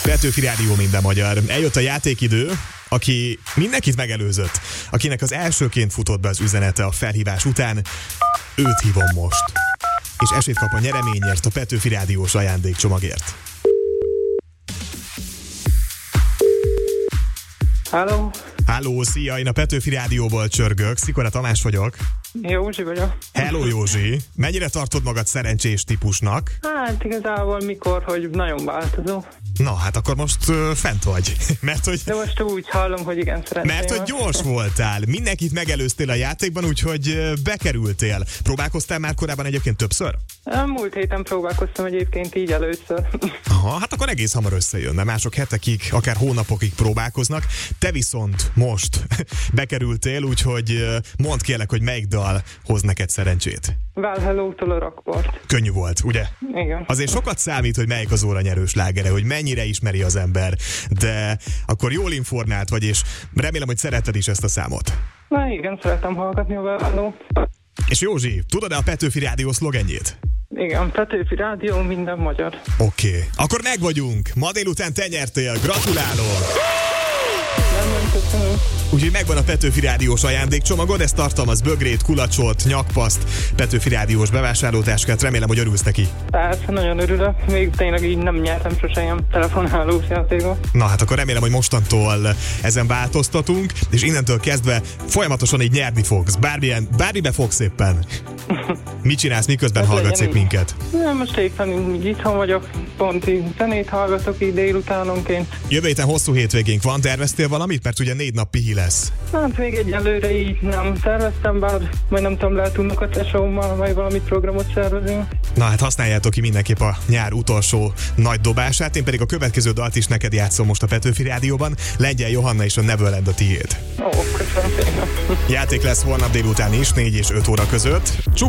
Petőfi Rádió minden magyar. Eljött a játékidő, aki mindenkit megelőzött, akinek az elsőként futott be az üzenete a felhívás után, őt hívom most. És esélyt kap a nyereményért, a Petőfi Rádiós ajándékcsomagért. Halló? Halló, szia, én a Petőfi Rádióból csörgök, Szikora Tamás vagyok. Józsi vagyok. Hello Józsi, mennyire tartod magad szerencsés típusnak? Hát igazából mikor, hogy nagyon változó. Na, hát akkor most fent vagy. De most úgy hallom, hogy igen, szerencsém. Mert hogy gyors voltál, mindenkit megelőztél a játékban, úgyhogy bekerültél. Próbálkoztál már korábban egyébként többször? Múlt héten próbálkoztam egyébként így először. Aha, hát akkor egész hamar összejön, mert mások hetekig, akár hónapokig próbálkoznak. Te viszont most bekerültél, úgyhogy mondd kérlek, hogy melyik dal hoz neked szerencsét. Well Hello-tól a Rockport. Könnyű volt, ugye? Igen. Azért sokat számít, hogy melyik az óranyerő slágere, hogy mennyire ismeri az ember, de akkor jól informált vagy, és remélem, hogy szereted is ezt a számot. Na igen, szeretem hallgatni a Well Hello. És Józsi, tudod-e a Petőfi Rádió szlogenjét? Igen, Petőfi Rádió minden magyar. Oké. Akkor meg vagyunk. Ma délután te nyertél. Gratulálok! Nem köszönöm. Úgyhogy megvan a Petőfi Rádiós ajándékcsomagod, ez tartalmaz bögrét, kulacsot, nyakpaszt, Petőfi Rádiós bevásárlótáskát, remélem, hogy örülsz neki. Persze, nagyon örülök. Még tényleg így nem nyertem sosem ilyen telefonhálós játékot. Na hát akkor remélem, hogy mostantól ezen változtatunk, és innentől kezdve folyamatosan így nyerni fogsz. Bármibe fogsz éppen. Mit csinálsz, miközben hallgatsz épp minket? Nem, most éppen így itthon vagyok, pont így zenét hallgatok így délutánonként. Jövő héten hosszú hétvégénk van, terveztél valamit? Mert ugye 4 nap pihi lesz. Hát még egyelőre így nem terveztem, bár majd nem tudom, lehet tudnok a tesómmal, majd valami programot szervezünk. Na hát használjátok ki mindenképp a nyár utolsó nagy dobását, én pedig a következő dalt is neked játszom most a Petőfi Rádióban, Lengyel Johanna és a Neverland a tiéd. Ó, köszönöm szépen. Játék lesz holnap délután is, 4 és 5 óra között.